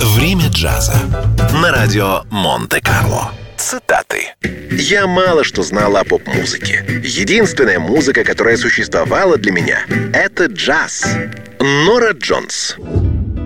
Время джаза на радио Монте-Карло. Цитаты. Я мало что знала о поп-музыке. Единственная музыка, которая существовала для меня, это джаз. Нора Джонс.